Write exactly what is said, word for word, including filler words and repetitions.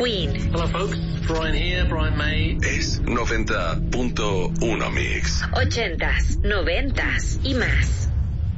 Queen. Hello folks, Brian here, Brian May. Es noventa punto uno Mix. Ochentas, noventas y más.